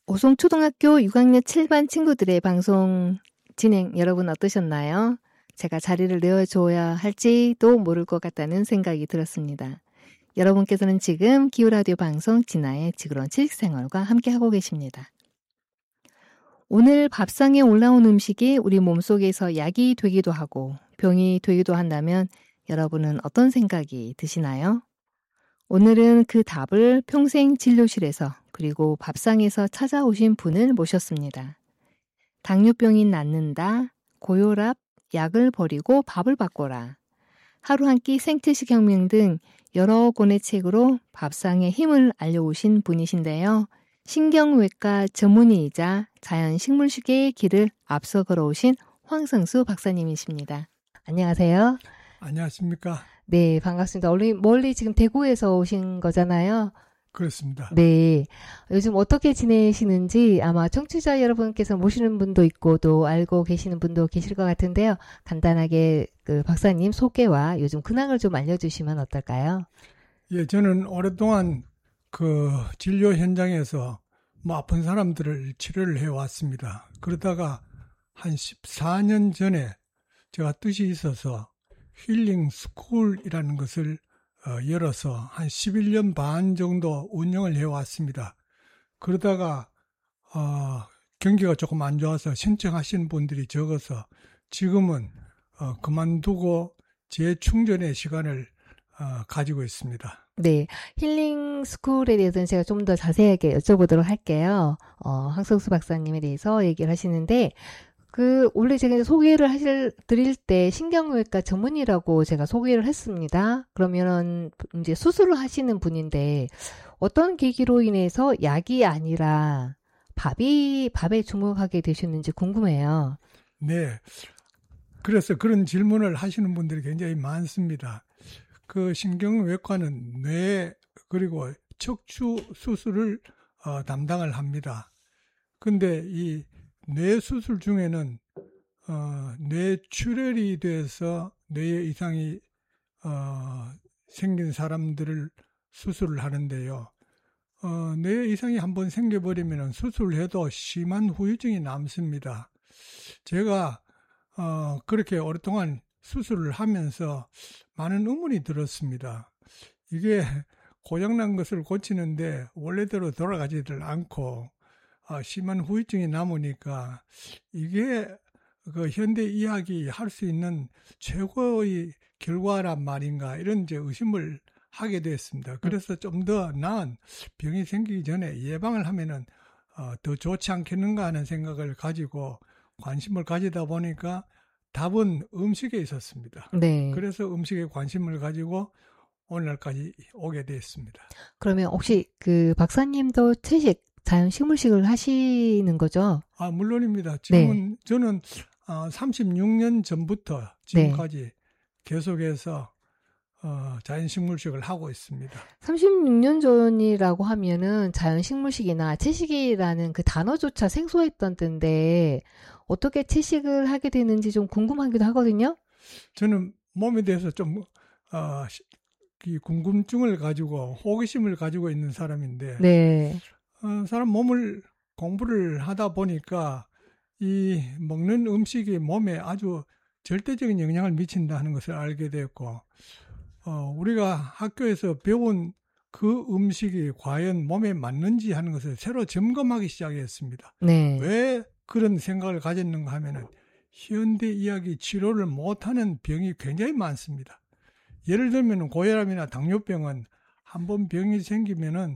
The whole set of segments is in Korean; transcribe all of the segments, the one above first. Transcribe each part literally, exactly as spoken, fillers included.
오송초등학교 육 학년 칠 반 친구들의 방송 진행 여러분 어떠셨나요? 제가 자리를 내어줘야 할지도 모를 것 같다는 생각이 들었습니다. 여러분께서는 지금 기후라디오 방송 진아의 지구론 칠식생활과 함께하고 계십니다. 오늘 밥상에 올라온 음식이 우리 몸속에서 약이 되기도 하고 병이 되기도 한다면 여러분은 어떤 생각이 드시나요? 오늘은 그 답을 평생진료실에서 그리고 밥상에서 찾아오신 분을 모셨습니다. 당뇨병이 낫는다, 고혈압, 약을 버리고 밥을 바꿔라, 하루 한 끼 생태식 혁명 등 여러 권의 책으로 밥상의 힘을 알려오신 분이신데요. 신경외과 전문의이자 자연식물식의 길을 앞서 걸어오신 황성수 박사님이십니다. 안녕하세요. 안녕하십니까. 네, 반갑습니다. 멀리, 멀리 지금 대구에서 오신 거잖아요. 그렇습니다. 네. 요즘 어떻게 지내시는지 아마 청취자 여러분께서 모시는 분도 있고 또 알고 계시는 분도 계실 것 같은데요. 간단하게 그 박사님 소개와 요즘 근황을 좀 알려주시면 어떨까요? 예, 저는 오랫동안 그 진료 현장에서 뭐 아픈 사람들을 치료를 해왔습니다. 그러다가 한 십사 년 전에 제가 뜻이 있어서 힐링 스쿨이라는 것을 어, 열어서 한 십일 년 반 정도 운영을 해왔습니다. 그러다가 어, 경기가 조금 안 좋아서 신청하시는 분들이 적어서 지금은 어, 그만두고 재충전의 시간을 어, 가지고 있습니다. 네, 힐링 스쿨에 대해서는 제가 좀 더 자세하게 여쭤보도록 할게요. 어, 황성수 박사님에 대해서 얘기를 하시는데 그 원래 제가 이제 소개를 하실 드릴 때 신경외과 전문의라고 제가 소개를 했습니다. 그러면은 이제 수술을 하시는 분인데 어떤 계기로 인해서 약이 아니라 밥이 밥에 주목하게 되셨는지 궁금해요. 네, 그래서 그런 질문을 하시는 분들이 굉장히 많습니다. 그 신경외과는 뇌 그리고 척추 수술을 어, 담당을 합니다. 근데 이 뇌 수술 중에는 어, 뇌출혈이 돼서 뇌에 이상이 어, 생긴 사람들을 수술을 하는데요. 어, 뇌 이상이 한번 생겨버리면 수술해도 심한 후유증이 남습니다. 제가 어, 그렇게 오랫동안 수술을 하면서 많은 의문이 들었습니다. 이게 고장난 것을 고치는데 원래대로 돌아가지들 않고 어, 심한 후유증이 남으니까 이게 그 현대 의학이 할 수 있는 최고의 결과란 말인가 이런 이제 의심을 하게 됐습니다. 그래서 좀 더 나은 병이 생기기 전에 예방을 하면은 어, 더 좋지 않겠는가 하는 생각을 가지고 관심을 가지다 보니까 답은 음식에 있었습니다. 네. 그래서 음식에 관심을 가지고 오늘날까지 오게 됐습니다. 그러면 혹시 그 박사님도 채식 자연식물식을 하시는 거죠? 아, 물론입니다. 지금은 네. 저는 어, 삼십육 년 전부터 지금까지 네. 계속해서 어, 자연식물식을 하고 있습니다. 삼십육 년 전이라고 하면은 자연식물식이나 채식이라는 그 단어조차 생소했던 때인데 어떻게 채식을 하게 되는지 좀 궁금하기도 하거든요. 저는 몸에 대해서 좀 어, 이 궁금증을 가지고 호기심을 가지고 있는 사람인데 네. 어, 사람 몸을 공부를 하다 보니까 이 먹는 음식이 몸에 아주 절대적인 영향을 미친다 하는 것을 알게 되었고 어, 우리가 학교에서 배운 그 음식이 과연 몸에 맞는지 하는 것을 새로 점검하기 시작했습니다. 네. 왜 그런 생각을 가졌는가 하면은 현대 의학이 치료를 못하는 병이 굉장히 많습니다. 예를 들면 고혈압이나 당뇨병은 한번 병이 생기면은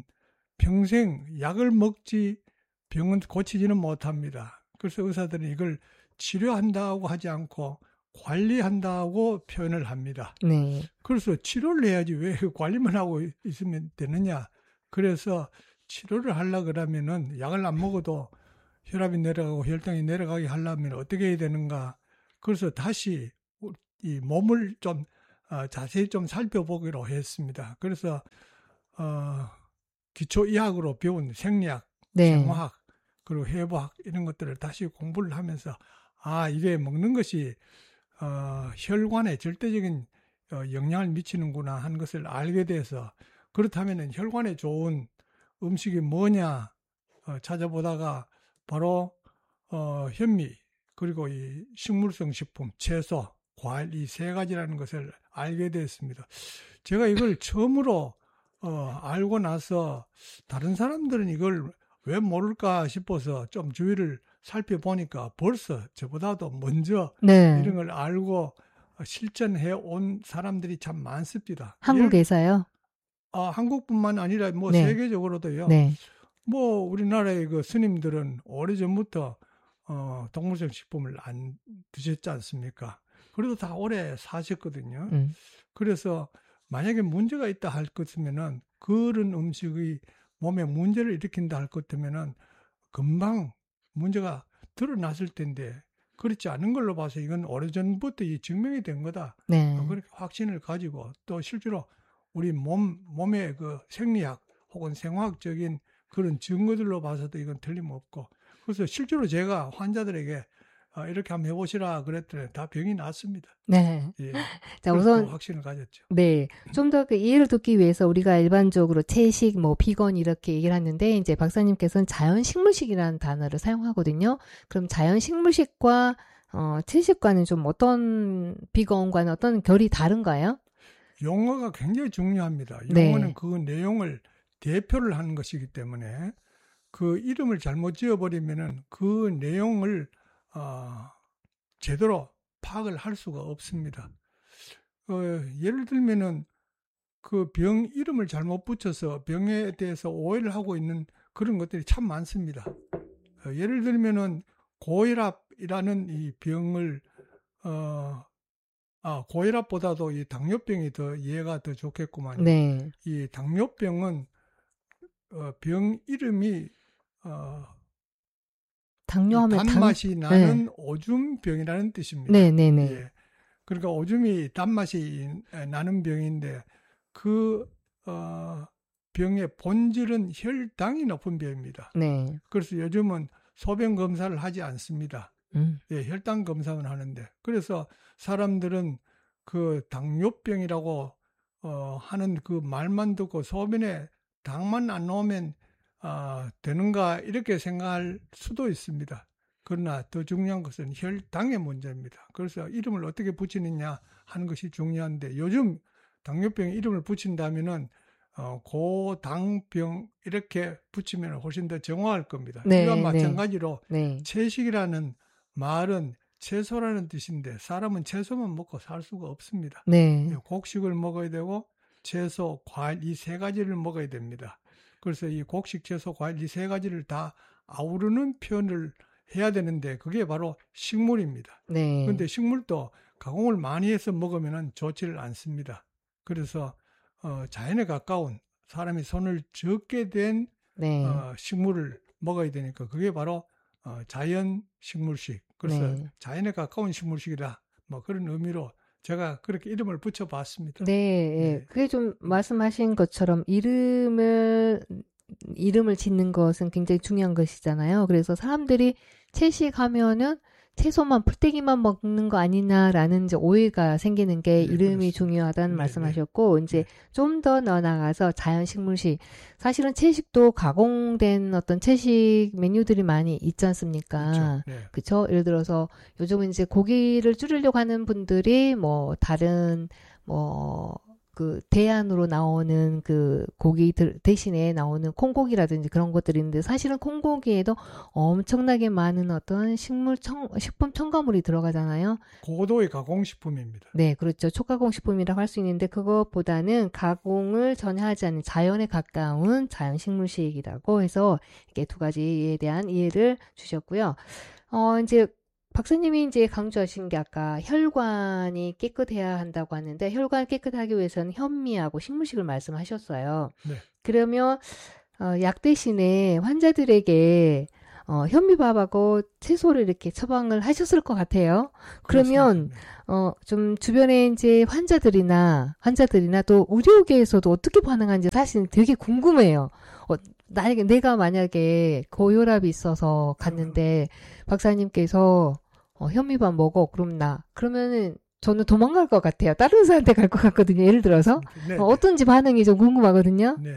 평생 약을 먹지 병은 고치지는 못합니다. 그래서 의사들은 이걸 치료한다고 하지 않고 관리한다고 표현을 합니다. 네. 그래서 치료를 해야지 왜 관리만 하고 있으면 되느냐. 그래서 치료를 하려고 그러면은 약을 안 먹어도 혈압이 내려가고 혈당이 내려가게 하려면 어떻게 해야 되는가. 그래서 다시 이 몸을 좀 어, 자세히 좀 살펴보기로 했습니다. 그래서 어, 기초의학으로 배운 생리학, 네. 생화학, 그리고 해부학 이런 것들을 다시 공부를 하면서 아 이게 먹는 것이 어, 혈관에 절대적인 어, 영향을 미치는구나 하는 것을 알게 돼서 그렇다면 혈관에 좋은 음식이 뭐냐 어, 찾아보다가 바로 어, 현미 그리고 이 식물성 식품, 채소, 과일 이 세 가지라는 것을 알게 됐습니다. 제가 이걸 처음으로 어, 알고 나서 다른 사람들은 이걸 왜 모를까 싶어서 좀 주위를 살펴보니까 벌써 저보다도 먼저 네. 이런 걸 알고 실천해 온 사람들이 참 많습니다. 한국에서요? 아, 한국뿐만 아니라 뭐 네. 세계적으로도요. 네. 뭐 우리나라의 그 스님들은 오래전부터 어, 동물성 식품을 안 드셨지 않습니까? 그래도 다 오래 사셨거든요. 음. 그래서 만약에 문제가 있다 할 것이면은 그런 음식이 몸에 문제를 일으킨다 할 것 같으면은 금방 문제가 드러났을 텐데 그렇지 않은 걸로 봐서 이건 오래전부터 이 증명이 된 거다. 네. 어, 그렇게 확신을 가지고 또 실제로 우리 몸 몸의 그 생리학 혹은 생화학적인 그런 증거들로 봐서도 이건 틀림없고 그래서 실제로 제가 환자들에게 어, 이렇게 한번 해보시라 그랬더니 다 병이 났습니다. 네. 예. 자, 우선 확신을 가졌죠. 네. 좀 더 그 이해를 돕기 위해서 우리가 일반적으로 채식, 뭐 비건 이렇게 얘기를 하는데 이제 박사님께서는 자연식물식이라는 단어를 사용하거든요. 그럼 자연식물식과 어, 채식과는 좀 어떤 비건과는 어떤 결이 다른가요? 용어가 굉장히 중요합니다. 네. 용어는 그 내용을 대표를 하는 것이기 때문에 그 이름을 잘못 지어버리면은 그 내용을 어, 제대로 파악을 할 수가 없습니다. 어, 예를 들면은 그 병 이름을 잘못 붙여서 병에 대해서 오해를 하고 있는 그런 것들이 참 많습니다. 어, 예를 들면은 고혈압이라는 이 병을 어, 아, 고혈압보다도 이 당뇨병이 더 이해가 더 좋겠구만요. 네. 이 당뇨병은 어, 병 이름이 어, 당뇨하면 단맛이 당... 나는 네. 오줌병이라는 뜻입니다. 네, 네, 네. 예. 그러니까 오줌이 단맛이 나는 병인데 그 어, 병의 본질은 혈당이 높은 병입니다. 네. 그래서 요즘은 소변 검사를 하지 않습니다. 음. 예, 혈당 검사만 하는데 그래서 사람들은 그 당뇨병이라고 어, 하는 그 말만 듣고 소변에 당만 안 나오면 어, 되는가 이렇게 생각할 수도 있습니다. 그러나 더 중요한 것은 혈당의 문제입니다. 그래서 이름을 어떻게 붙이느냐 하는 것이 중요한데 요즘 당뇨병 이름을 붙인다면은 어, 고당병 이렇게 붙이면 훨씬 더 정확할 겁니다. 네, 이와 네. 마찬가지로 네. 채식이라는 말은 채소라는 뜻인데 사람은 채소만 먹고 살 수가 없습니다. 네. 곡식을 먹어야 되고 채소, 과일 이 세 가지를 먹어야 됩니다. 그래서 이 곡식, 채소, 과일 이 세 가지를 다 아우르는 표현을 해야 되는데 그게 바로 식물입니다. 네. 그런데 식물도 가공을 많이 해서 먹으면 좋지를 않습니다. 그래서 어, 자연에 가까운 사람이 손을 적게 된 네. 어, 식물을 먹어야 되니까 그게 바로 어, 자연 식물식. 그래서 네. 자연에 가까운 식물식이다. 뭐 그런 의미로 제가 그렇게 이름을 붙여봤습니다. 네, 예. 네. 그게 좀 말씀하신 것처럼 이름을 이름을 짓는 것은 굉장히 중요한 것이잖아요. 그래서 사람들이 채식하면은 채소만 풀떼기만 먹는 거 아니냐라는 이제 오해가 생기는 게 네, 이름이 그렇습니다. 중요하다는 네, 말씀하셨고 네. 이제 네. 좀 더 나아가서 자연식물식 사실은 채식도 가공된 어떤 채식 메뉴들이 많이 있지 않습니까? 그렇죠. 네. 그렇죠? 예를 들어서 요즘은 이제 고기를 줄이려고 하는 분들이 뭐 다른 뭐 그 대안으로 나오는 그 고기들 대신에 나오는 콩고기라든지 그런 것들이 있는데 사실은 콩고기에도 엄청나게 많은 어떤 식물 첨, 식품 첨가물이 들어가잖아요. 고도의 가공식품입니다. 네, 그렇죠. 초가공 식품이라고 할 수 있는데 그것보다는 가공을 전혀 하지 않는 자연에 가까운 자연식물식이라고 해서 이렇게 두 가지에 대한 이해를 주셨고요. 어, 이제 박사님이 이제 강조하신 게 아까 혈관이 깨끗해야 한다고 하는데 혈관 깨끗하기 위해서는 현미하고 식물식을 말씀하셨어요. 네. 그러면 어, 약 대신에 환자들에게 어, 현미밥하고 채소를 이렇게 처방을 하셨을 것 같아요. 그러면 그렇습니다. 어, 좀 주변에 이제 환자들이나 환자들이나 또 의료계에서도 어떻게 반응하는지 사실 되게 궁금해요. 어, 나에게 내가 만약에 고혈압이 있어서 갔는데 박사님께서 어, 현미밥 먹어 그럼 나 그러면은 저는 도망갈 것 같아요. 다른 의사한테 갈 것 같거든요. 예를 들어서 네, 어, 어떤지 반응이 좀 궁금하거든요. 네.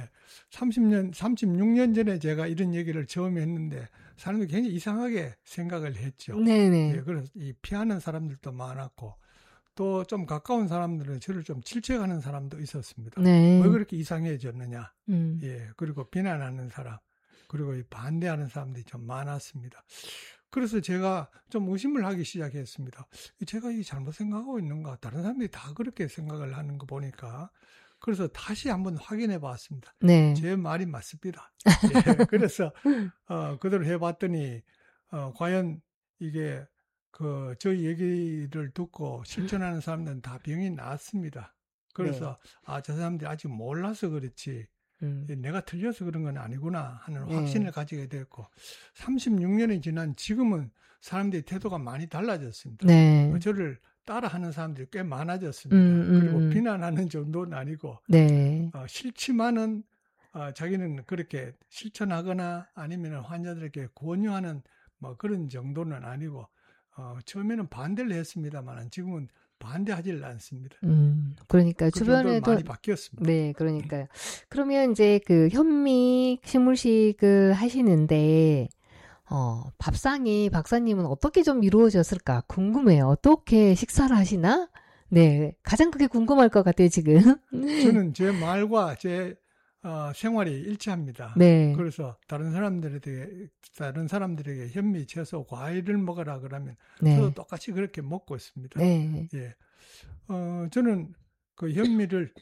삼십 년, 삼십육 년 전에 제가 이런 얘기를 처음 했는데 사람들이 굉장히 이상하게 생각을 했죠. 네네. 예, 그래서 이 피하는 사람들도 많았고 또 좀 가까운 사람들은 저를 좀 질책하는 사람도 있었습니다. 네. 왜 그렇게 이상해졌느냐. 음. 예, 그리고 비난하는 사람, 그리고 반대하는 사람들이 좀 많았습니다. 그래서 제가 좀 의심을 하기 시작했습니다. 제가 이 잘못 생각하고 있는가? 다른 사람들이 다 그렇게 생각을 하는 거 보니까. 그래서 다시 한번 확인해 봤습니다. 네. 제 말이 맞습니다. 예, 그래서 어, 그대로 해봤더니 어, 과연 이게 그 저희 얘기를 듣고 실천하는 사람들은 다 병이 나았습니다. 그래서 네. 아, 저 사람들이 아직 몰라서 그렇지 음. 내가 틀려서 그런 건 아니구나 하는 네. 확신을 가지게 됐고 삼십육 년이 지난 지금은 사람들의 태도가 많이 달라졌습니다. 네. 저를 따라하는 사람들이 꽤 많아졌습니다. 음, 음, 그리고 음. 비난하는 정도는 아니고 네. 어, 싫지만은 어, 자기는 그렇게 실천하거나 아니면 환자들에게 권유하는 뭐 그런 정도는 아니고 어, 처음에는 반대를 했습니다만 지금은 반대하지를 않습니다. 음, 그러니까 그 정도로 주변에도 많이 바뀌었습니다. 네, 그러니까요. 그러면 이제 그 현미 식물식을 하시는데 어, 밥상이 박사님은 어떻게 좀 이루어졌을까 궁금해요. 어떻게 식사를 하시나? 네, 가장 그게 궁금할 것 같아요, 지금. 저는 제 말과 제 어, 생활이 일치합니다. 네. 그래서 다른 사람들에게 다른 사람들에게 현미, 채소, 과일을 먹으라 그러면 네. 저도 똑같이 그렇게 먹고 있습니다. 네. 예, 어, 저는 그 현미를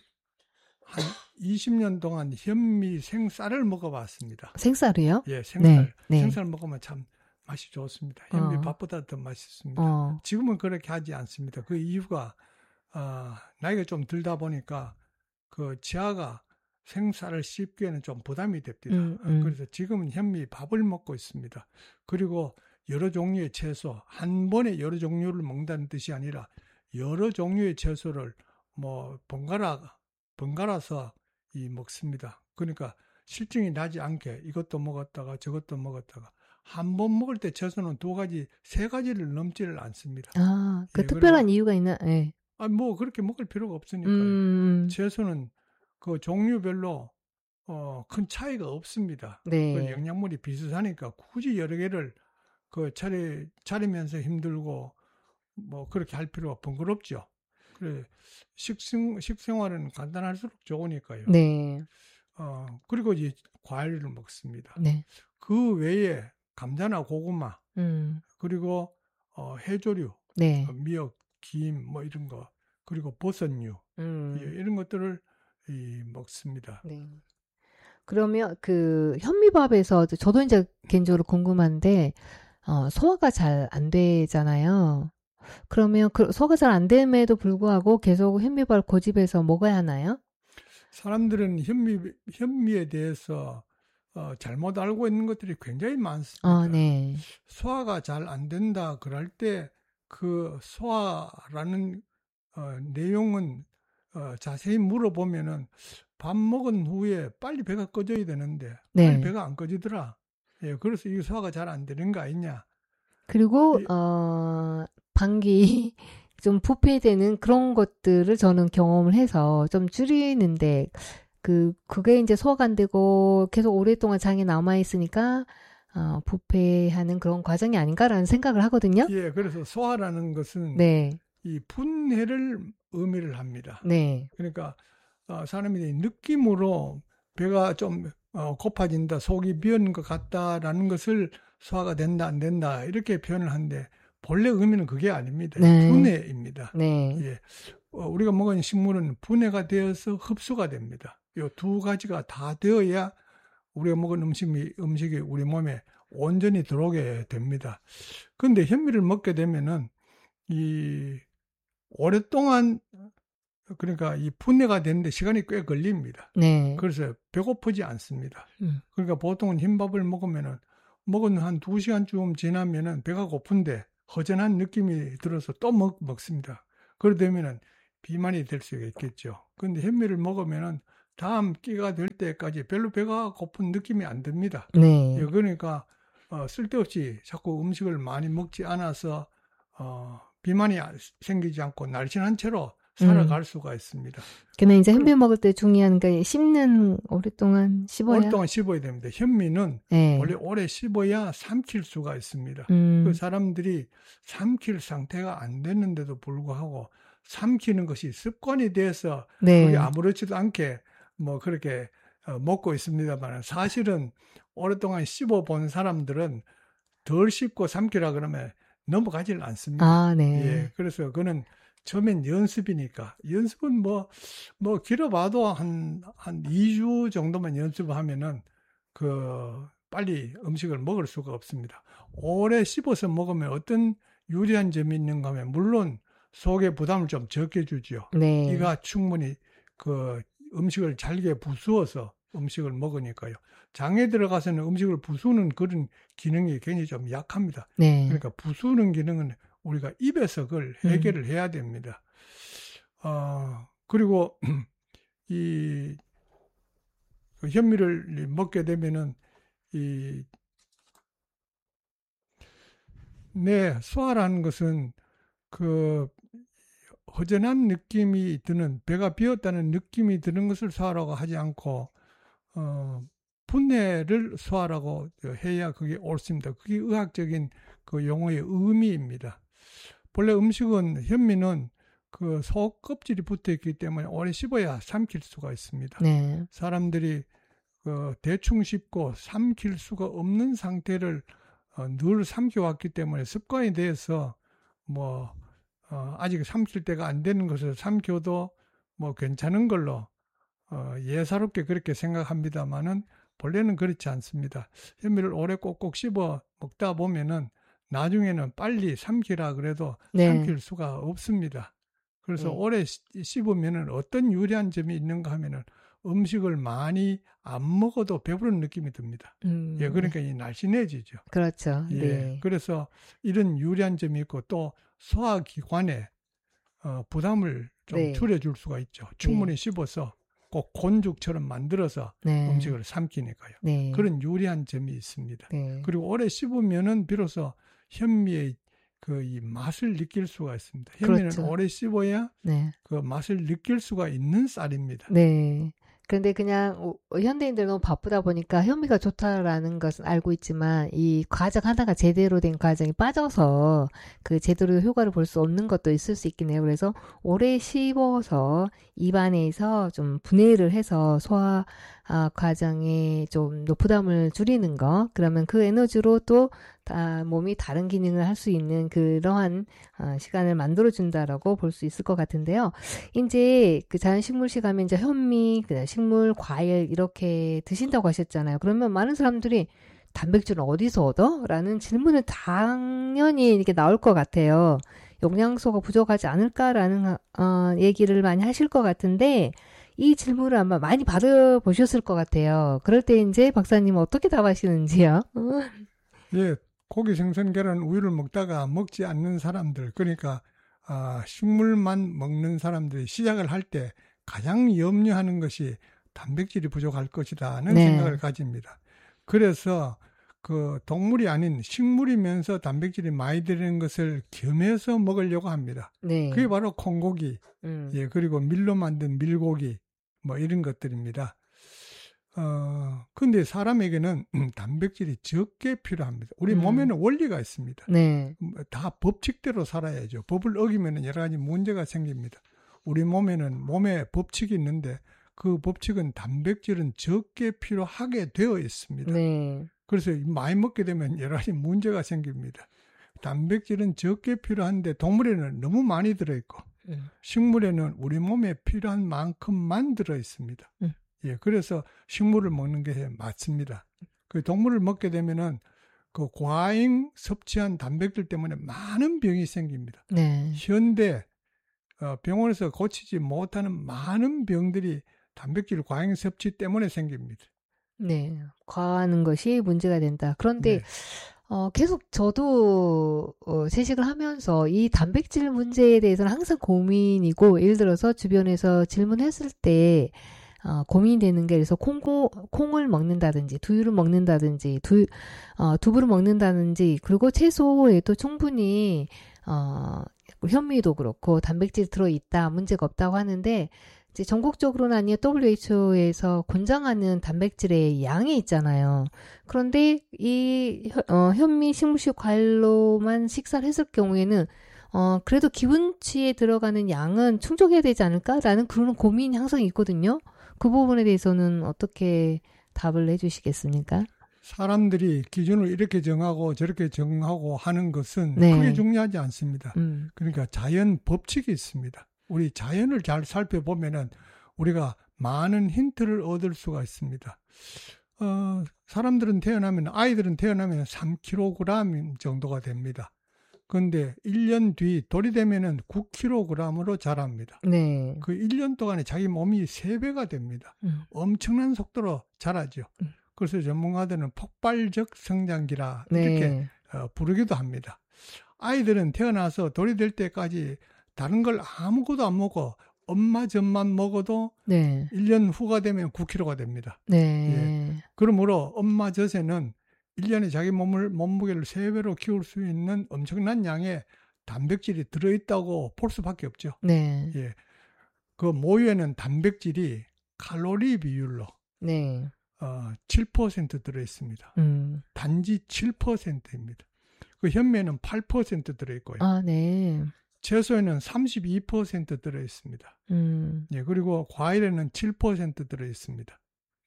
한 이십 년 동안 현미 생쌀을 먹어봤습니다. 생쌀이요? 예, 생쌀. 네, 네. 생쌀 먹으면 참 맛이 좋습니다. 현미 어. 밥보다 더 맛있습니다. 어. 지금은 그렇게 하지 않습니다. 그 이유가 어, 나이가 좀 들다 보니까 그 치아가 생쌀을 씹기에는 좀 부담이 됩니다. 음, 음. 그래서 지금은 현미 밥을 먹고 있습니다. 그리고 여러 종류의 채소, 한 번에 여러 종류를 먹는다는 뜻이 아니라 여러 종류의 채소를 뭐 번갈아 번갈아서 이 먹습니다. 그러니까 실증이 나지 않게 이것도 먹었다가 저것도 먹었다가 한 번 먹을 때 채소는 두 가지, 세 가지를 넘지를 않습니다. 아, 그 예, 특별한 그리고- 이유가 있나? 네. 아, 뭐 그렇게 먹을 필요가 없으니까요. 음, 채소는 그 종류별로 어, 큰 차이가 없습니다. 네. 그 영양물이 비슷하니까 굳이 여러 개를 그 차리 차리면서 힘들고 뭐 그렇게 할 필요가 번거롭죠. 그래 식생 식생활은 간단할수록 좋으니까요. 네. 어, 그리고 이제 과일을 먹습니다. 네. 그 외에 감자나 고구마 음, 그리고 어, 해조류, 네. 어, 미역, 김 뭐 이런 거 그리고 버섯류 음, 예, 이런 것들을 이, 먹습니다. 네. 그러면 그 현미밥에서 저도 이제 개인적으로 궁금한데 어, 소화가 잘 안 되잖아요. 그러면 그 소화가 잘 안 됨에도 불구하고 계속 현미밥을 고집해서 먹어야 하나요? 사람들은 현미 현미에 대해서 어, 잘못 알고 있는 것들이 굉장히 많습니다. 아, 네. 소화가 잘 안 된다 그럴 때 그 소화라는 어, 내용은 어, 자세히 물어보면은 밥 먹은 후에 빨리 배가 꺼져야 되는데 네. 빨리 배가 안 꺼지더라. 예, 그래서 이 소화가 잘 안 되는 거 아니냐. 그리고 이- 어, 방귀 좀 부패되는 그런 것들을 저는 경험을 해서 좀 줄이는데 그 그게 이제 소화가 안 되고 계속 오랫동안 장에 남아 있으니까 어, 부패하는 그런 과정이 아닌가라는 생각을 하거든요. 예, 그래서 소화라는 것은 네, 이 분해를 의미를 합니다. 네, 그러니까 어, 사람이 느낌으로 배가 좀 어, 고파진다, 속이 비은 것 같다라는 것을 소화가 된다, 안 된다 이렇게 표현을 하는데 본래 의미는 그게 아닙니다. 네. 분해입니다. 네, 예, 어, 우리가 먹은 식물은 분해가 되어서 흡수가 됩니다. 이 두 가지가 다 되어야 우리가 먹은 음식이, 음식이 우리 몸에 온전히 들어오게 됩니다. 그런데 현미를 먹게 되면은 이 오랫동안 그러니까 이 분해가 되는데 시간이 꽤 걸립니다. 네. 그래서 배고프지 않습니다. 음. 그러니까 보통은 흰밥을 먹으면은 먹은 한 두 시간쯤 지나면은 배가 고픈데 허전한 느낌이 들어서 또 먹, 먹습니다. 그러되면은 비만이 될 수 있겠죠. 그런데 현미를 먹으면은 다음 끼가 될 때까지 별로 배가 고픈 느낌이 안 듭니다. 네. 예, 그러니까 어, 쓸데없이 자꾸 음식을 많이 먹지 않아서 어, 비만이 생기지 않고 날씬한 채로 살아갈 음. 수가 있습니다. 그러면 이제 현미 먹을 때 중요한 게 씹는 오랫동안 씹어야 오랫동안 씹어야 됩니다. 현미는 네. 원래 오래 씹어야 삼킬 수가 있습니다. 음. 그 사람들이 삼킬 상태가 안 됐는데도 불구하고 삼키는 것이 습관이 돼서 네. 그게 아무렇지도 않게 뭐 그렇게 먹고 있습니다만 사실은 오랫동안 씹어본 사람들은 덜 씹고 삼키라 그러면 넘어가질 않습니다. 아, 네. 예, 그래서 그는 처음엔 연습이니까 연습은 뭐, 뭐 길어봐도 한, 한 이 주 정도만 연습을 하면은 그 빨리 음식을 먹을 수가 없습니다. 오래 씹어서 먹으면 어떤 유리한 점이 있는가 하면 물론 속에 부담을 좀 적게 주지요. 네. 이가 충분히 그 음식을 잘게 부수어서 음식을 먹으니까요. 장에 들어가서는 음식을 부수는 그런 기능이 굉장히 좀 약합니다. 네. 그러니까 부수는 기능은 우리가 입에서 그걸 해결을 음. 해야 됩니다. 어, 그리고 이 그 현미를 먹게 되면은 이 네, 소화라는 것은 그 허전한 느낌이 드는 배가 비었다는 느낌이 드는 것을 소화라고 하지 않고 어, 분해를 소화라고 해야 그게 옳습니다. 그게 의학적인 그 용어의 의미입니다. 본래 음식은 현미는 그 속 껍질이 붙어 있기 때문에 오래 씹어야 삼킬 수가 있습니다. 네. 사람들이 그 대충 씹고 삼킬 수가 없는 상태를 어, 늘 삼켜왔기 때문에 습관이 돼서 뭐 어, 아직 삼킬 때가 안 되는 것을 삼켜도 뭐 괜찮은 걸로 어, 예사롭게 그렇게 생각합니다만은 본래는 그렇지 않습니다. 현미를 오래 꼭꼭 씹어 먹다 보면은 나중에는 빨리 삼키라 그래도 네. 삼킬 수가 없습니다. 그래서 네. 오래 씹으면은 어떤 유리한 점이 있는가 하면은 음식을 많이 안 먹어도 배부른 느낌이 듭니다. 음, 예, 그러니까 네. 이 날씬해지죠. 그렇죠. 예, 네. 그래서 이런 유리한 점이 있고 또 소화기관에 어, 부담을 좀 네. 줄여줄 수가 있죠. 충분히 네. 씹어서 꼭 곤죽처럼 만들어서 네. 음식을 삼키니까요. 네. 그런 유리한 점이 있습니다. 네. 그리고 오래 씹으면은 비로소 현미의 그 이 맛을 느낄 수가 있습니다. 현미는 그렇죠. 오래 씹어야 네. 그 맛을 느낄 수가 있는 쌀입니다. 네. 그런데 그냥 현대인들 너무 바쁘다 보니까 현미가 좋다라는 것은 알고 있지만 이 과정 하나가 제대로 된 과정이 빠져서 그 제대로 효과를 볼 수 없는 것도 있을 수 있긴 해요. 그래서 오래 씹어서 입안에서 좀 분해를 해서 소화 아, 과정에 좀 부담을 줄이는 거. 그러면 그 에너지로 또 다 몸이 다른 기능을 할 수 있는 그러한 어, 시간을 만들어준다라고 볼 수 있을 것 같은데요. 이제 그 자연식물식 하면 이제 현미, 그다음 식물, 과일 이렇게 드신다고 하셨잖아요. 그러면 많은 사람들이 단백질은 어디서 얻어? 라는 질문을 당연히 이렇게 나올 것 같아요. 영양소가 부족하지 않을까라는 어, 얘기를 많이 하실 것 같은데 이 질문을 아마 많이 받아보셨을 것 같아요. 그럴 때 이제 박사님은 어떻게 답하시는지요? 예, 고기, 생선, 계란, 우유를 먹다가 먹지 않는 사람들, 그러니까 아, 식물만 먹는 사람들이 시작을 할 때 가장 염려하는 것이 단백질이 부족할 것이라는 네. 생각을 가집니다. 그래서 그 동물이 아닌 식물이면서 단백질이 많이 들어있는 것을 겸해서 먹으려고 합니다. 네. 그게 바로 콩고기, 음. 예, 그리고 밀로 만든 밀고기, 뭐 이런 것들입니다. 어, 근데 사람에게는 단백질이 적게 필요합니다. 우리 음. 몸에는 원리가 있습니다. 네. 다 법칙대로 살아야죠. 법을 어기면 여러 가지 문제가 생깁니다. 우리 몸에는 몸에 법칙이 있는데 그 법칙은 단백질은 적게 필요하게 되어 있습니다. 네. 그래서 많이 먹게 되면 여러 가지 문제가 생깁니다. 단백질은 적게 필요한데 동물에는 너무 많이 들어있고 음. 식물에는 우리 몸에 필요한 만큼만 들어있습니다. 음. 예, 그래서 식물을 먹는 게 맞습니다. 그 동물을 먹게 되면은 그 과잉 섭취한 단백질 때문에 많은 병이 생깁니다. 네. 현대 어, 병원에서 고치지 못하는 많은 병들이 단백질 과잉 섭취 때문에 생깁니다. 네, 과하는 것이 문제가 된다. 그런데 네. 어, 계속 저도 어, 채식을 하면서 이 단백질 문제에 대해서는 항상 고민이고, 예를 들어서 주변에서 질문했을 때 어, 고민되는 게, 그래서 콩고, 콩을 먹는다든지 두유를 먹는다든지 두, 어, 두부를 먹는다든지, 그리고 채소에도 충분히 어, 뭐 현미도 그렇고 단백질 들어있다 문제가 없다고 하는데 이제 전국적으로는 아니요 더블유에이치오에서 권장하는 단백질의 양이 있잖아요. 그런데 이 어, 현미 식물식 과일로만 식사를 했을 경우에는 어, 그래도 기본치에 들어가는 양은 충족해야 되지 않을까라는 그런 고민이 항상 있거든요. 그 부분에 대해서는 어떻게 답을 해주시겠습니까? 사람들이 기준을 이렇게 정하고 저렇게 정하고 하는 것은 네. 크게 중요하지 않습니다. 음. 그러니까 자연 법칙이 있습니다. 우리 자연을 잘 살펴보면은 우리가 많은 힌트를 얻을 수가 있습니다. 어, 사람들은 태어나면, 아이들은 태어나면 삼 킬로그램 정도가 됩니다. 그런데 일 년 뒤 돌이 되면은 구 킬로그램으로 자랍니다. 네. 그 일 년 동안에 자기 몸이 세 배가 됩니다. 음. 엄청난 속도로 자라죠. 음. 그래서 전문가들은 폭발적 성장기라 네. 이렇게 어, 부르기도 합니다. 아이들은 태어나서 돌이 될 때까지 다른 걸 아무것도 안 먹고 엄마 젖만 먹어도 네. 일 년 후가 되면 구 킬로그램가 됩니다. 네. 예. 그러므로 엄마 젖에는 일 년에 자기 몸을, 몸무게를 세 배로 키울 수 있는 엄청난 양의 단백질이 들어있다고 볼 수밖에 없죠. 네. 예. 그 모유에는 단백질이 칼로리 비율로 네. 어, 칠 퍼센트 들어있습니다. 음. 단지 칠 퍼센트입니다. 그 현미에는 팔 퍼센트 들어있고요. 아, 네. 채소에는 삼십이 퍼센트 들어있습니다. 음. 예, 그리고 과일에는 칠 퍼센트 들어있습니다.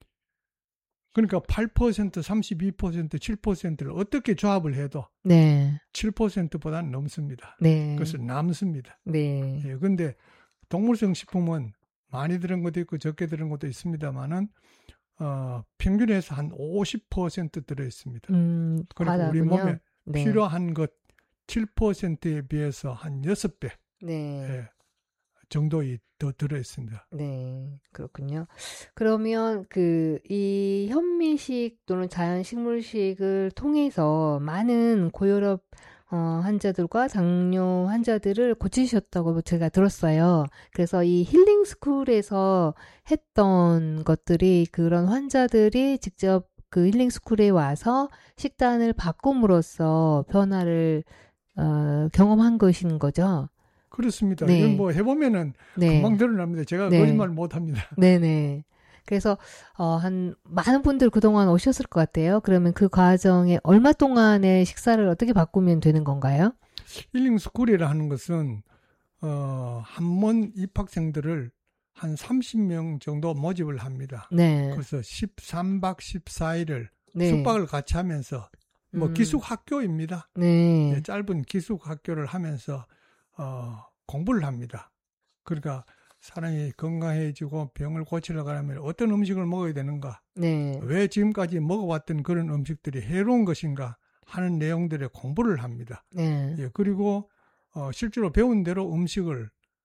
그러니까 팔 퍼센트, 삼십이 퍼센트, 칠 퍼센트를 어떻게 조합을 해도 네. 칠 퍼센트보다는 넘습니다. 네. 그래서 남습니다. 네. 예, 근데 동물성 식품은 많이 들은 것도 있고 적게 들은 것도 있습니다만은 어, 평균에서 한 오십 퍼센트 들어있습니다. 음, 그러니까 우리 몸에 네. 필요한 것 칠 퍼센트에 비해서 한 여섯 배 네. 예, 정도 더 들어있습니다. 네, 그렇군요. 그러면 그 이 현미식 또는 자연식물식을 통해서 많은 고혈압 어, 환자들과 당뇨 환자들을 고치셨다고 제가 들었어요. 그래서 이 힐링 스쿨에서 했던 것들이 그런 환자들이 직접 그 힐링 스쿨에 와서 식단을 바꿈으로써 변화를 어, 경험한 것인 거죠. 그렇습니다. 네. 이건 뭐 해보면은 네. 금방 드러납니다. 제가 네. 거짓말 못합니다. 네네. 그래서 어, 한 많은 분들 그동안 오셨을 것 같아요. 그러면 그 과정에 얼마 동안의 식사를 어떻게 바꾸면 되는 건가요? 힐링 스쿨이라 하는 것은 어, 한번 입학생들을 한 삼십 명 정도 모집을 합니다. 네. 그래서 십삼 박 십사 일을 네. 숙박을 같이 하면서 뭐 음. 기숙 학교입니다. 네. 예, 짧은 기숙 학교를 하면서 어, 공부를 합니다. 그러니까 사람이 건강해지고 병을 고치려고 하면 어떤 음식을 먹어야 되는가, 네. 왜 지금까지 먹어왔던 그런 음식들이 해로운 것인가 하는 내용들의 공부를 합니다. 네. 예, 그리고 어, 실제로 배운 대로 음식을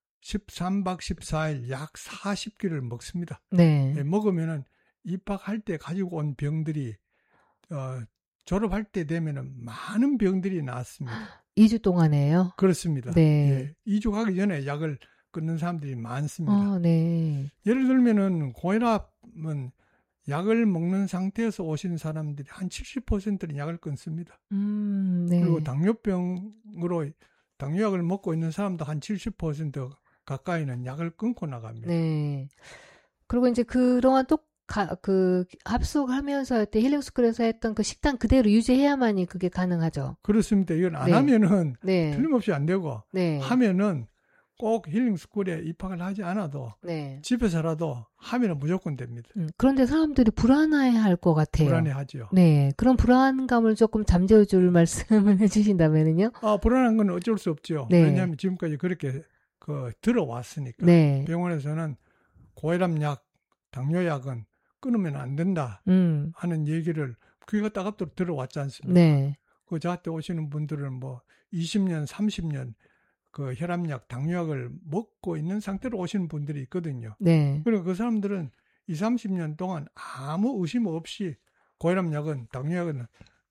십삼 박 십사 일 약 사십 끼를 먹습니다. 네. 예, 먹으면은 입학할 때 가지고 온 병들이 어, 졸업할 때 되면은 많은 병들이 나왔습니다. 이 주 동안에요? 그렇습니다. 네. 예, 이 주 가기 전에 약을 끊는 사람들이 많습니다. 아, 네. 예를 들면은 고혈압은 약을 먹는 상태에서 오신 사람들이 한 칠십 퍼센트는 약을 끊습니다. 음, 네. 그리고 당뇨병으로 당뇨약을 먹고 있는 사람도 한 칠십 퍼센트 가까이는 약을 끊고 나갑니다. 네. 그리고 이제 그동안 또 가, 그 합숙하면서 때 힐링스쿨에서 했던 그 식단 그대로 유지해야만이 그게 가능하죠. 그렇습니다. 이건 안 네. 하면은 네. 틀림없이 안 되고 네. 하면은 꼭 힐링스쿨에 입학을 하지 않아도 네. 집에서라도 하면은 무조건 됩니다. 음, 그런데 사람들이 불안해할 것 같아요. 불안해하죠. 네, 그런 불안감을 조금 잠재워줄 말씀을 해주신다면요. 아, 불안한 건 어쩔 수 없죠. 네. 왜냐하면 지금까지 그렇게 그 들어왔으니까. 네. 병원에서는 고혈압약, 당뇨약은 끊으면 안 된다 음. 하는 얘기를 귀가 따갑도록 들어왔지 않습니까? 네. 그 저한테 오시는 분들은 뭐 이십 년, 삼십 년 그 혈압약, 당뇨약을 먹고 있는 상태로 오시는 분들이 있거든요. 네. 그리고 그 사람들은 이십, 삼십 년 동안 아무 의심 없이 고혈압약은, 당뇨약은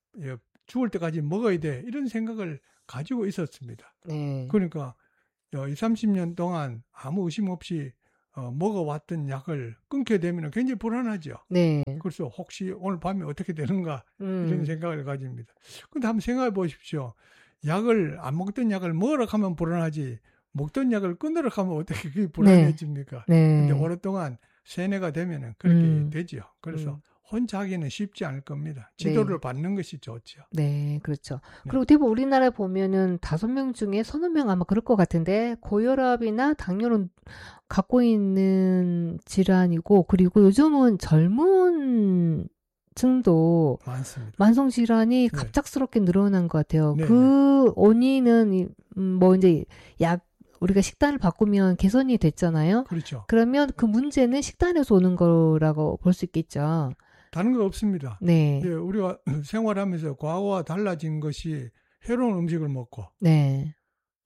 죽을 때까지 먹어야 돼 이런 생각을 가지고 있었습니다. 네. 그러니까 이십, 삼십 년 동안 아무 의심 없이 어, 먹어왔던 약을 끊게 되면 굉장히 불안하죠. 네. 그래서 혹시 오늘 밤에 어떻게 되는가 음. 이런 생각을 가집니다. 그런데 한번 생각해 보십시오. 약을 안 먹던 약을 먹으라 하면 불안하지 먹던 약을 끊으라 하면 어떻게 그게 불안해집니까? 네. 근데 오랫동안 세뇌가 되면은 그렇게 음. 되죠. 그래서 음. 혼자 하기는 쉽지 않을 겁니다. 지도를 네. 받는 것이 좋죠. 네, 그렇죠. 네. 그리고 대부분 우리나라에 보면은 다섯 명 중에 서너 명 아마 그럴 것 같은데 고혈압이나 당뇨는 갖고 있는 질환이고 그리고 요즘은 젊은 층도 많습니다. 만성 질환이 네. 갑작스럽게 늘어난 것 같아요. 네, 그 원인은 이- 음, 뭐 이제 약 우리가 식단을 바꾸면 개선이 됐잖아요. 그렇죠. 그러면 그 문제는 식단에서 오는 거라고 볼 수 있겠죠. 다른 거 없습니다. 네, 예, 우리가 생활하면서 과거와 달라진 것이 해로운 음식을 먹고 네,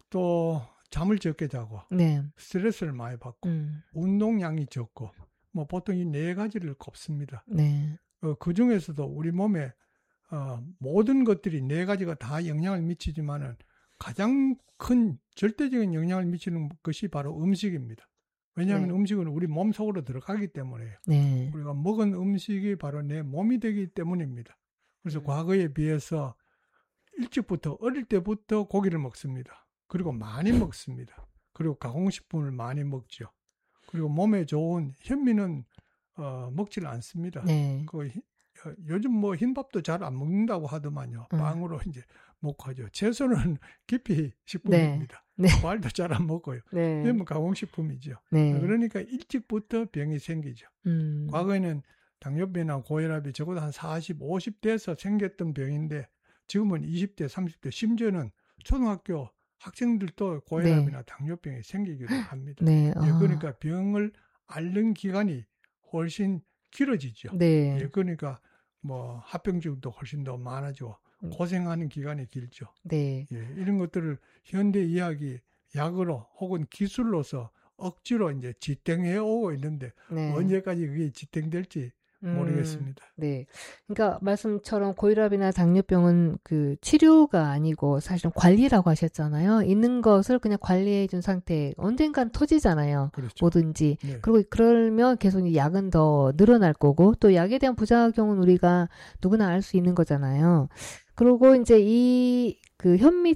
또 잠을 적게 자고 네. 스트레스를 많이 받고 음, 운동량이 적고 뭐 보통 이 네 가지를 꼽습니다. 네, 어, 그 중에서도 우리 몸에 어, 모든 것들이 네 가지가 다 영향을 미치지만은 가장 큰 절대적인 영향을 미치는 것이 바로 음식입니다. 왜냐하면 네. 음식은 우리 몸 속으로 들어가기 때문에요. 네, 우리가 먹은 음식이 바로 내 몸이 되기 때문입니다. 그래서 음. 과거에 비해서 일찍부터 어릴 때부터 고기를 먹습니다. 그리고 많이 먹습니다. 그리고 가공식품을 많이 먹죠. 그리고 몸에 좋은 현미는 어, 먹지를 않습니다. 네, 그 히- 어, 요즘 뭐 흰밥도 잘 안 먹는다고 하더만요. 음. 빵으로 이제 먹고 하죠. 채소는 기피 네, 식품입니다. 네, 과일도 잘 안 먹고요. 네, 이건 뭐 가공식품이죠. 네, 그러니까 일찍부터 병이 생기죠. 음, 과거에는 당뇨병이나 고혈압이 적어도 한 사십, 오십 대에서 생겼던 병인데 지금은 이십 대, 삼십 대, 심지어는 초등학교 학생들도 고혈압이나 당뇨병이 생기기도 합니다. 네, 예, 아, 그러니까 병을 앓는 기간이 훨씬 길어지죠. 네, 예, 그러니까 뭐 합병증도 훨씬 더 많아지고 음. 고생하는 기간이 길죠. 네, 예, 이런 것들을 현대 의학이 약으로 혹은 기술로서 억지로 이제 지탱해 오고 있는데 네. 언제까지 그게 지탱될지 음, 모르겠습니다. 네. 그러니까 말씀처럼 고혈압이나 당뇨병은 그 치료가 아니고 사실은 관리라고 하셨잖아요. 있는 것을 그냥 관리해 준 상태, 언젠간 터지잖아요. 그렇죠. 뭐든지. 네. 그리고 그러면 계속 이 약은 더 늘어날 거고 또 약에 대한 부작용은 우리가 누구나 알 수 있는 거잖아요. 그리고 이제 이 그 현미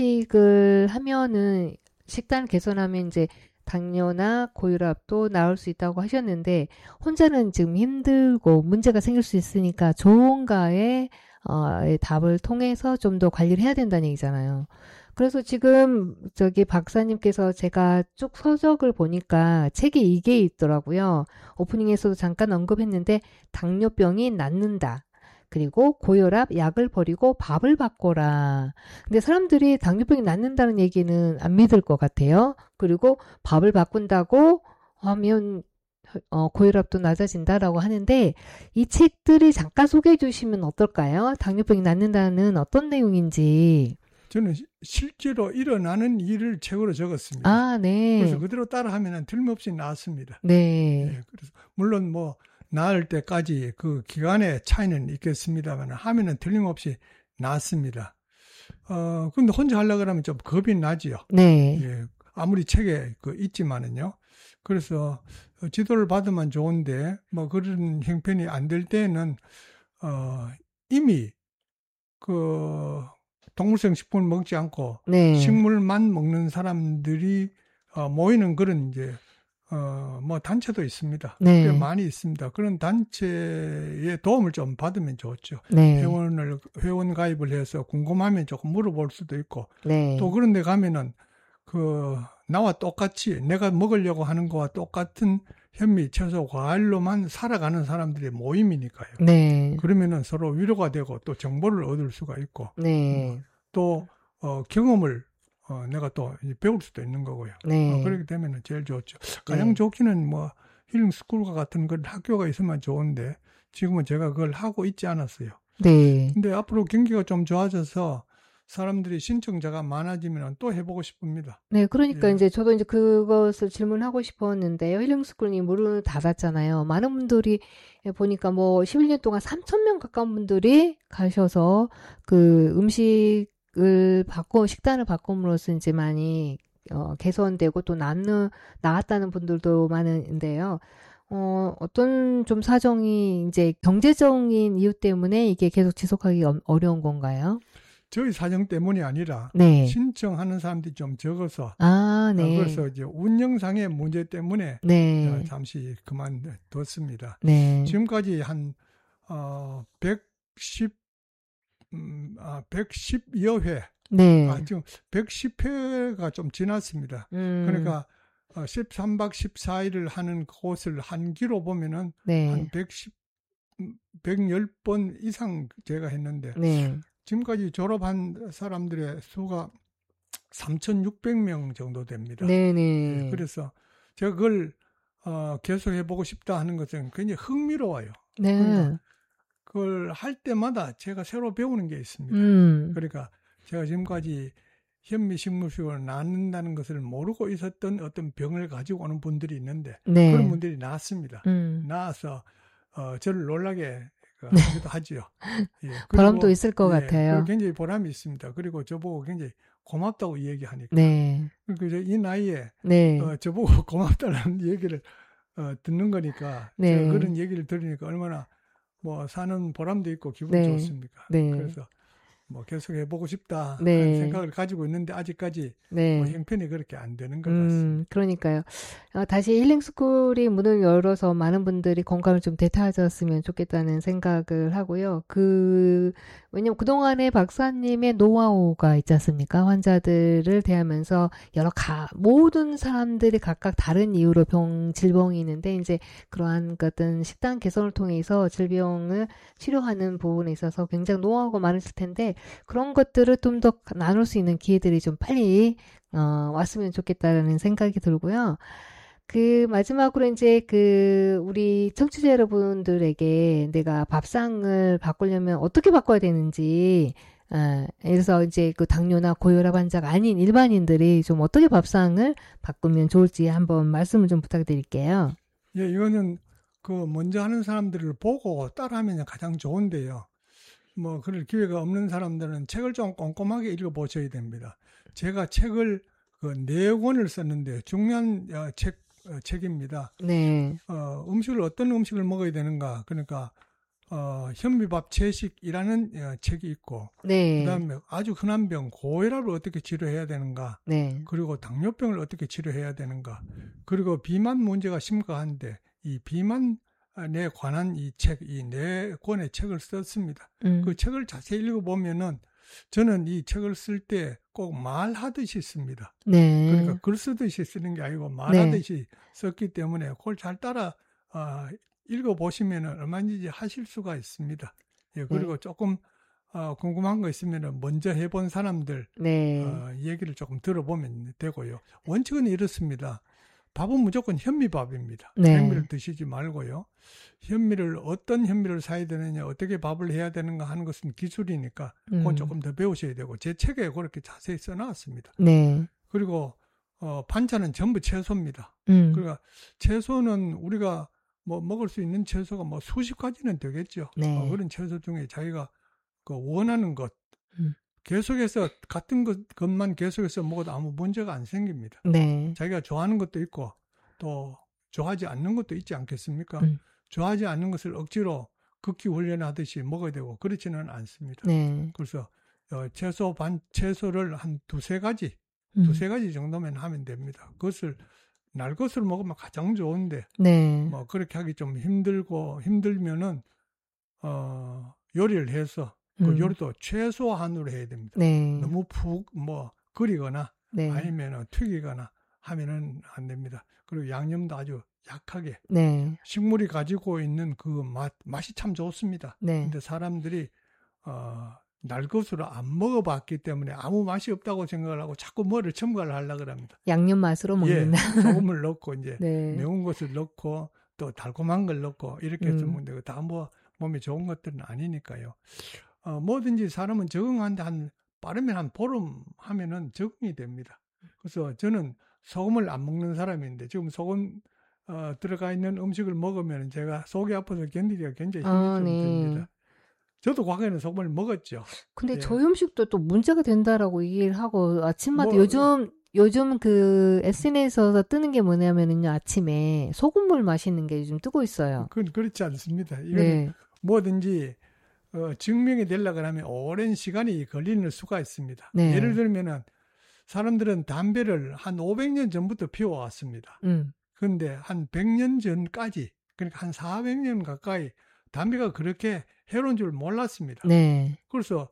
채식을 하면은 식단 개선하면 이제 당뇨나 고혈압도 나을 수 있다고 하셨는데 혼자는 지금 힘들고 문제가 생길 수 있으니까 좋은가의 어, 답을 통해서 좀 더 관리를 해야 된다는 얘기잖아요. 그래서 지금 저기 박사님께서 제가 쭉 서적을 보니까 책이 이게 있더라고요. 오프닝에서도 잠깐 언급했는데 당뇨병이 낫는다. 그리고 고혈압 약을 버리고 밥을 바꿔라. 근데 사람들이 당뇨병이 낫는다는 얘기는 안 믿을 것 같아요. 그리고 밥을 바꾼다고 하면 어, 고혈압도 낮아진다라고 하는데 이 책들이 잠깐 소개해 주시면 어떨까요? 당뇨병이 낫는다는 어떤 내용인지. 저는 시- 실제로 일어나는 일을 책으로 적었습니다. 아, 네. 그래서 그대로 따라하면 틀림없이 나았습니다. 네. 예, 그래서 물론 뭐 나을 때까지 그 기간의 차이는 있겠습니다만 하면은 틀림없이 나았습니다. 어 근데 혼자 하려고 그러면 좀 겁이 나지요. 네. 예, 아무리 책에 그 있지만은요. 그래서 지도를 받으면 좋은데 뭐 그런 형편이 안 될 때는 어 이미 그 동물성 식품을 먹지 않고 네. 식물만 먹는 사람들이 어, 모이는 그런 이제 어, 뭐 단체도 있습니다. 네. 꽤 많이 있습니다. 그런 단체의 도움을 좀 받으면 좋죠. 네. 회원을 회원 가입을 해서 궁금하면 조금 물어볼 수도 있고 네. 또 그런 데 가면은 그 나와 똑같이 내가 먹으려고 하는 거와 똑같은 현미, 채소, 과일로만 살아가는 사람들의 모임이니까요. 네. 그러면은 서로 위로가 되고 또 정보를 얻을 수가 있고 네. 또 어, 경험을 어, 내가 또 배울 수도 있는 거고요. 네. 어, 그렇기 때문에 제일 좋죠. 가장 네. 좋기는 뭐 힐링 스쿨과 같은 그런 학교가 있으면 좋은데 지금은 제가 그걸 하고 있지 않았어요. 네. 근데 앞으로 경기가 좀 좋아져서 사람들이 신청자가 많아지면 또 해보고 싶습니다. 네, 그러니까 예. 이제 저도 이제 그것을 질문하고 싶었는데요. 힐링스쿨이 문을 닫았잖아요. 많은 분들이 보니까 뭐 십일 년 동안 삼천 명 가까운 분들이 가셔서 그 음식을 바꿔, 식단을 바꿈으로써 이제 많이 어, 개선되고 또 낫는, 나았다는 분들도 많은데요. 어, 어떤 좀 사정이 이제 경제적인 이유 때문에 이게 계속 지속하기 어- 어려운 건가요? 저희 사정 때문이 아니라 네. 신청하는 사람들이 좀 적어서 아, 네. 어, 그래서 이제 운영상의 문제 때문에 네. 어, 잠시 그만뒀습니다. 네. 지금까지 한 어, 백십 음, 아, 백십여 회. 네. 아, 지금 백십 회가 좀 지났습니다. 음. 그러니까 어, 십삼 박 십사 일을 하는 곳을 한 기로 보면은 네. 한 백십, 백십 번 이상 제가 했는데 네. 지금까지 졸업한 사람들의 수가 삼천육백 명 정도 됩니다. 네네. 네, 그래서 제가 그걸 어, 계속 해보고 싶다 하는 것은 굉장히 흥미로워요. 네. 그러니까 그걸 할 때마다 제가 새로 배우는 게 있습니다. 음. 그러니까 제가 지금까지 현미식물학을 낳는다는 것을 모르고 있었던 어떤 병을 가지고 오는 분들이 있는데 네. 그런 분들이 나왔습니다. 음. 나와서 어, 저를 놀라게 하기도 하지요. 예, 보람도 있을 것 예, 같아요. 굉장히 보람이 있습니다. 그리고 저보고 굉장히 고맙다고 얘기하니까. 네. 그러니까 이 나이에 네. 어, 저보고 고맙다는 얘기를 어, 듣는 거니까 네. 제가 그런 얘기를 들으니까 얼마나 뭐 사는 보람도 있고 기분 네. 좋습니까? 네. 그래서 뭐 계속 해보고 싶다 네. 하는 생각을 가지고 있는데 아직까지 네. 뭐 형편이 그렇게 안 되는 것 음, 같습니다. 그러니까요. 어, 다시 힐링스쿨이 문을 열어서 많은 분들이 건강을 좀 되찾았으면 좋겠다는 생각을 하고요. 그, 왜냐면 그동안에 박사님의 노하우가 있지 않습니까? 환자들을 대하면서 여러 가, 모든 사람들이 각각 다른 이유로 병, 질병이 있는데, 이제 그러한 어떤 식단 개선을 통해서 질병을 치료하는 부분에 있어서 굉장히 노하우가 많으실 텐데, 그런 것들을 좀 더 나눌 수 있는 기회들이 좀 빨리 어, 왔으면 좋겠다라는 생각이 들고요. 그 마지막으로 이제 그 우리 청취자 여러분들에게 내가 밥상을 바꾸려면 어떻게 바꿔야 되는지, 어, 그래서 이제 그 당뇨나 고혈압 환자가 아닌 일반인들이 좀 어떻게 밥상을 바꾸면 좋을지 한번 말씀을 좀 부탁드릴게요. 예, 이거는 그 먼저 하는 사람들을 보고 따라하면 가장 좋은데요. 뭐 그럴 기회가 없는 사람들은 책을 좀 꼼꼼하게 읽어보셔야 됩니다. 제가 책을 그 네 권을 썼는데 중요한 어, 책 어, 책입니다. 네. 어, 음식을 어떤 음식을 먹어야 되는가. 그러니까 어, 현미밥 채식이라는 어, 책이 있고, 네. 그다음에 아주 흔한 병 고혈압을 어떻게 치료해야 되는가. 네. 그리고 당뇨병을 어떻게 치료해야 되는가. 그리고 비만 문제가 심각한데 이 비만 에 관한 이 책, 이 네 권의 책을 썼습니다. 음. 그 책을 자세히 읽어보면은 저는 이 책을 쓸 때 꼭 말하듯이 씁니다. 네. 그러니까 글 쓰듯이 쓰는 게 아니고 말하듯이 네. 썼기 때문에 그걸 잘 따라 어, 읽어보시면 얼마든지 하실 수가 있습니다. 예, 그리고 네. 조금 어, 궁금한 거 있으면 먼저 해본 사람들 네. 어, 얘기를 조금 들어보면 되고요. 원칙은 이렇습니다. 밥은 무조건 현미밥입니다. 네. 현미를 드시지 말고요. 현미를 어떤 현미를 사야 되느냐, 어떻게 밥을 해야 되는가 하는 것은 기술이니까 그건 음. 조금 더 배우셔야 되고 제 책에 그렇게 자세히 써놨습니다. 네. 그리고 어, 반찬은 전부 채소입니다. 음. 그러니까 채소는 우리가 뭐 먹을 수 있는 채소가 뭐 수십 가지는 되겠죠. 네. 어, 그런 채소 중에 자기가 그 원하는 것 음. 계속해서 같은 것, 것만 계속해서 먹어도 아무 문제가 안 생깁니다. 네. 자기가 좋아하는 것도 있고 또 좋아하지 않는 것도 있지 않겠습니까? 음. 좋아하지 않는 것을 억지로 극기 훈련하듯이 먹어야 되고 그렇지는 않습니다. 네. 그래서 어, 채소 반 채소를 한 두세 가지, 음. 두세 가지 정도면 하면 됩니다. 그것을 날 것으로 먹으면 가장 좋은데 네. 뭐 그렇게 하기 좀 힘들고 힘들면은 어, 요리를 해서 그 음. 요리도 최소한으로 해야 됩니다. 네. 너무 푹 뭐 끓이거나 네. 아니면 튀기거나 하면은 안 됩니다. 그리고 양념도 아주 약하게. 네. 식물이 가지고 있는 그 맛, 맛이 참 좋습니다. 네. 근데 사람들이 어, 날 것으로 안 먹어봤기 때문에 아무 맛이 없다고 생각을 하고 자꾸 뭐를 첨가를 하려고 합니다. 양념 맛으로 먹는다. 예, 소금을 넣고 이제 네. 매운 것을 넣고 또 달콤한 걸 넣고 이렇게 해서 음. 먹는데 다 뭐 몸에 좋은 것들은 아니니까요. 어, 뭐든지 사람은 적응하는데 한 빠르면 한 보름 하면은 적응이 됩니다. 그래서 저는 소금을 안 먹는 사람인데 지금 소금 어, 들어가 있는 음식을 먹으면 제가 속이 아파서 견디기가 굉장히 힘이 아, 좀 네. 듭니다. 저도 과거에는 소금을 먹었죠. 근데 예. 저희 음식도 또 문제가 된다라고 얘기를 하고 아침마다 뭐, 요즘 요즘 그 에스엔에스에서 뜨는 게 뭐냐면은요 아침에 소금물 마시는 게 요즘 뜨고 있어요. 그건 그렇지 않습니다. 이건 네. 뭐든지 어, 증명이 되려고 하면 오랜 시간이 걸리는 수가 있습니다. 네. 예를 들면은 사람들은 담배를 한 오백 년 전부터 피워왔습니다. 음. 그런데 한 백 년 전까지, 그러니까 한 사백 년 가까이 담배가 그렇게 해로운 줄 몰랐습니다. 네. 그래서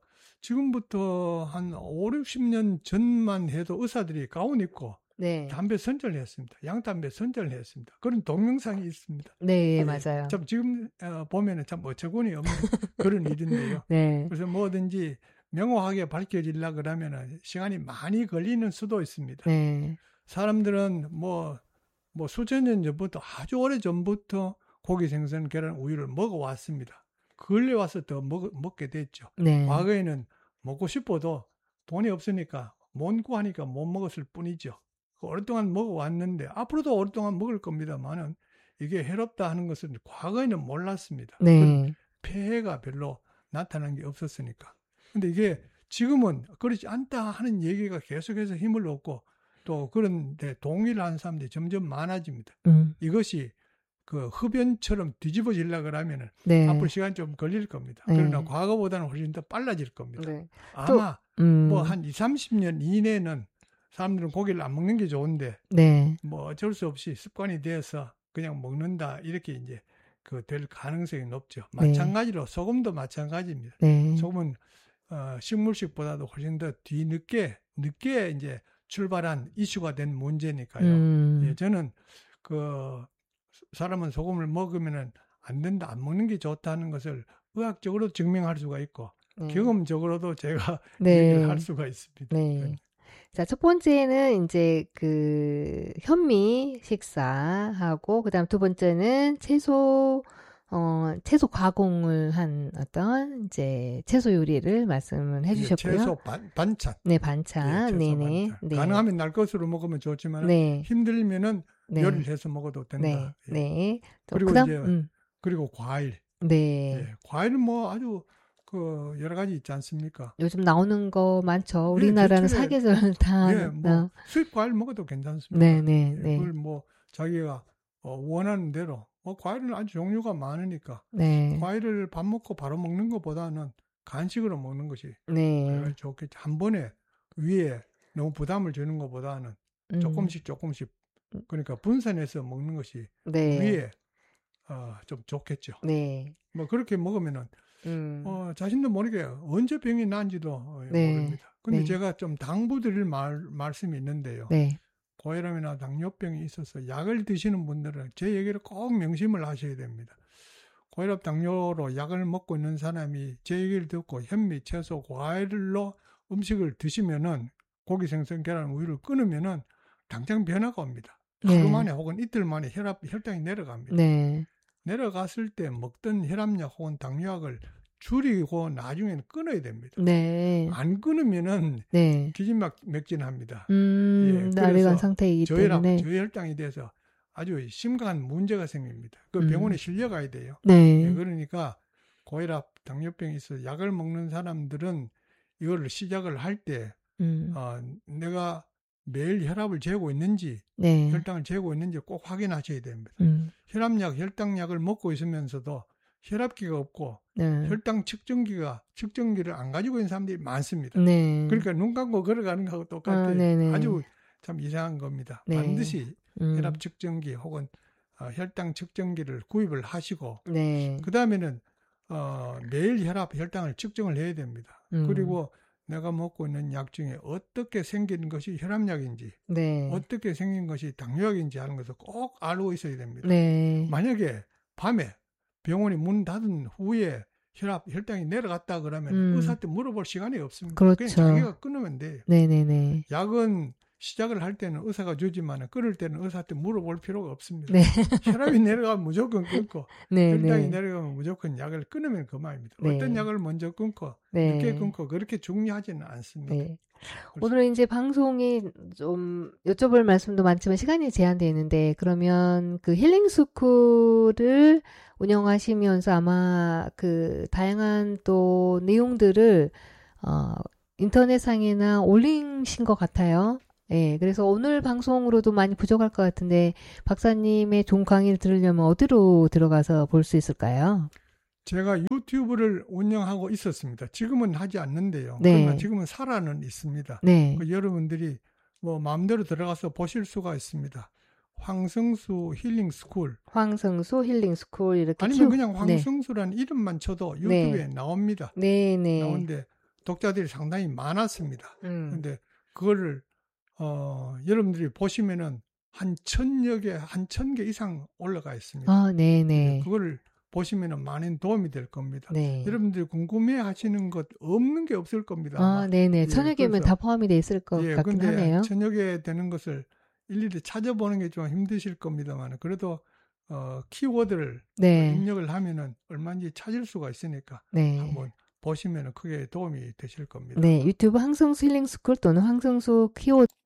지금부터 한 오륙십 년 전만 해도 의사들이 가운 입고 네. 담배 선전을 했습니다. 양담배 선전을 했습니다. 그런 동영상이 있습니다. 네, 예, 맞아요. 참 지금 어, 보면은 참 어처구니 없는 그런 일인데요. 네. 그래서 뭐든지 명확하게 밝혀지려 그러면은 시간이 많이 걸리는 수도 있습니다. 네. 사람들은 뭐, 뭐 수천 년 전부터 아주 오래 전부터 고기, 생선, 계란, 우유를 먹어왔습니다. 근래 와서 더 먹, 먹게 됐죠. 네. 과거에는 먹고 싶어도 돈이 없으니까 못 구하니까 못 먹었을 뿐이죠. 오랫동안 먹어왔는데 앞으로도 오랫동안 먹을 겁니다만은 이게 해롭다 하는 것은 과거에는 몰랐습니다. 네. 폐해가 별로 나타난 게 없었으니까. 근데 이게 지금은 그렇지 않다 하는 얘기가 계속해서 힘을 얻고 또 그런데 동의를 하는 사람들이 점점 많아집니다. 음. 이것이 그 흡연처럼 뒤집어지려고 하면은 네. 앞으로 시간이 좀 걸릴 겁니다. 네. 그러나 과거보다는 훨씬 더 빨라질 겁니다. 네. 아마 음. 뭐 한 이삼십 년 이내는 사람들은 고기를 안 먹는 게 좋은데 네. 뭐 어쩔 수 없이 습관이 돼서 그냥 먹는다 이렇게 이제 그 될 가능성이 높죠. 마찬가지로 소금도 마찬가지입니다. 네. 소금은 어, 식물식보다도 훨씬 더 뒤늦게 늦게 이제 출발한 이슈가 된 문제니까요. 음. 예, 저는 그 사람은 소금을 먹으면은 안 된다, 안 먹는 게 좋다는 것을 의학적으로 증명할 수가 있고 네. 경험적으로도 제가 네. 얘기를 할 수가 있습니다. 네. 자, 첫 번째는 이제 그 현미 식사하고 그다음 두 번째는 채소 어 채소 가공을 한 어떤 이제 채소 요리를 말씀을 해주셨고요. 채소 반, 반찬. 네, 반찬. 네, 네네. 반찬. 네. 가능하면 날 것으로 먹으면 좋지만 네. 힘들면은 네. 요리를 해서 먹어도 된다. 네. 예. 네. 또 그리고 그다음, 이제 음. 그리고 과일. 네. 예. 과일은 뭐 아주 그 여러 가지 있지 않습니까? 요즘 나오는 거 많죠. 예, 우리나라는 제철에, 사계절 다. 예, 뭐 수입 과일 먹어도 괜찮습니다. 네, 네, 예, 네. 그걸 뭐 자기가 어, 원하는 대로 뭐 과일은 아주 종류가 많으니까 네. 과일을 밥 먹고 바로 먹는 것보다는 간식으로 먹는 것이 네. 좋겠죠. 한 번에 위에 너무 부담을 주는 것보다는 음. 조금씩 조금씩 그러니까 분산해서 먹는 것이 네. 위에 어, 좀 좋겠죠. 네. 뭐 그렇게 먹으면은 음. 어, 자신도 모르게 언제 병이 난지도 네. 모릅니다. 근데 네. 제가 좀 당부드릴 말, 말씀이 있는데요. 네. 고혈압이나 당뇨병이 있어서 약을 드시는 분들은 제 얘기를 꼭 명심을 하셔야 됩니다. 고혈압, 당뇨로 약을 먹고 있는 사람이 제 얘기를 듣고 현미, 채소, 과일로 음식을 드시면은 고기, 생선, 계란, 우유를 끊으면은 당장 변화가 옵니다. 네. 하루 만에 혹은 이틀 만에 혈압, 혈당이 내려갑니다. 네. 내려갔을 때 먹던 혈압약 혹은 당뇨약을 줄이고 나중에는 끊어야 됩니다. 네. 안 끊으면은 네. 기진맥진합니다. 음, 예, 나래간 그래서 상태이기 저혈압, 때문에. 저혈당이 돼서 아주 심각한 문제가 생깁니다. 그 음. 병원에 실려가야 돼요. 네. 예, 그러니까 고혈압, 당뇨병이 있어 약을 먹는 사람들은 이거를 시작을 할 때 음. 어, 내가 매일 혈압을 재고 있는지 네. 혈당을 재고 있는지 꼭 확인하셔야 됩니다. 음. 혈압약, 혈당약을 먹고 있으면서도 혈압기가 없고 네. 혈당 측정기가 측정기를 안 가지고 있는 사람들이 많습니다. 네. 그러니까 눈 감고 걸어가는 거하고 똑같아요. 아, 네네. 아주 참 이상한 겁니다. 네. 반드시 음. 혈압 측정기 혹은 어, 혈당 측정기를 구입을 하시고 네. 그 다음에는 어, 매일 혈압, 혈당을 측정을 해야 됩니다. 음. 그리고 내가 먹고 있는 약 중에 어떻게 생긴 것이 혈압약인지 네. 어떻게 생긴 것이 당뇨약인지 하는 것을 꼭 알고 있어야 됩니다. 네. 만약에 밤에 병원이 문 닫은 후에 혈압, 혈당이 내려갔다 그러면 음. 의사한테 물어볼 시간이 없습니다. 그렇죠. 그냥 자기가 끊으면 돼요. 네네네. 약은 시작을 할 때는 의사가 주지만 끊을 때는 의사한테 물어볼 필요가 없습니다. 네. 혈압이 내려가면 무조건 끊고 네. 혈당이 네. 내려가면 무조건 약을 끊으면 그만입니다. 네. 어떤 약을 먼저 끊고 네. 늦게 끊고 그렇게 중요하지는 않습니다. 네. 오늘은 이제 방송이 좀 여쭤볼 말씀도 많지만 시간이 제한되어 있는데 그러면 그 힐링 스쿨을 운영하시면서 아마 그 다양한 또 내용들을 어 인터넷상이나 올리신 것 같아요. 예, 그래서 오늘 방송으로도 많이 부족할 것 같은데 박사님의 좋은 강의를 들으려면 어디로 들어가서 볼 수 있을까요? 제가 유튜브를 운영하고 있었습니다. 지금은 하지 않는데요. 네. 그러나 지금은 살아는 있습니다. 네. 그 여러분들이 뭐 마음대로 들어가서 보실 수가 있습니다. 황성수 힐링 스쿨. 황성수 힐링 스쿨 이렇게 아니면 키우... 그냥 황성수라는 네. 이름만 쳐도 유튜브에 네. 나옵니다. 네, 네. 나오는데 독자들이 상당히 많았습니다. 음. 근데 그거를 어, 여러분들이 보시면은 한 천여 개, 한 천 개 이상 올라가 있습니다. 아, 네, 네. 그거를 보시면은 많은 도움이 될 겁니다. 네. 여러분들이 궁금해 하시는 것 없는 게 없을 겁니다. 아, 네네. 예, 천여 개면 다 포함이 돼 있을 것 예, 같긴 근데 하네요. 천여 개 되는 것을 일일이 찾아보는 게 좀 힘드실 겁니다만 그래도 어, 키워드를 네. 입력을 하면은 얼마인지 찾을 수가 있으니까 네. 한번 보시면은 크게 도움이 되실 겁니다. 네, 유튜브 황성수 힐링 스쿨 또는 황성수 키워드